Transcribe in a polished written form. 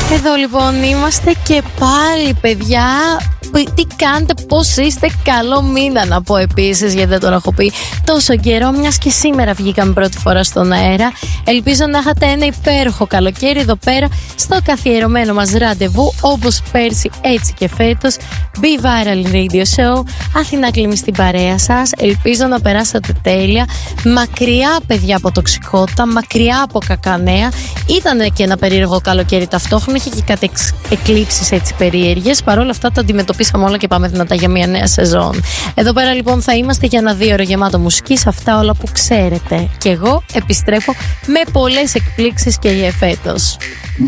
Εδώ λοιπόν είμαστε και πάλι, παιδιά. Τι κάνετε, πώς είστε? Καλό μήνα να πω επίσης, γιατί δεν τον έχω πει τόσο καιρό, μιας και σήμερα βγήκαμε πρώτη φορά στον αέρα. Ελπίζω να είχατε ένα υπέροχο καλοκαίρι εδώ πέρα στο καθιερωμένο μας ραντεβού, όπως πέρσι έτσι και φέτος. Be Viral Radio Show. Αθηνά Κλίμη στην παρέα σας. Ελπίζω να περάσατε τέλεια. Μακριά, παιδιά, από τοξικότητα, μακριά από κακά νέα. Ήταν και ένα περίεργο καλοκαίρι ταυτόχρονα. Είχε και κάτι εκλήψεις έτσι περίεργες. Παρ' όλα αυτά τα αντιμετωπίσαμε όλα και πάμε δυνατά για μια νέα σεζόν. Εδώ πέρα λοιπόν θα είμαστε για ένα 2ωρο γεμάτο μουσική, σε αυτά όλα που ξέρετε. Και εγώ επιστρέφω με πολλές εκπλήξεις και για φέτος.